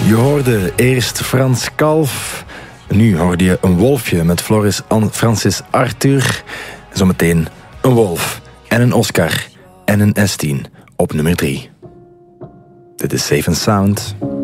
Je hoorde eerst Frans Kalf. Nu hoorde je een wolfje met Francis Arthur. Zometeen een wolf en een Oscar en een S10 op nummer 3. Dit is Safe & Sound.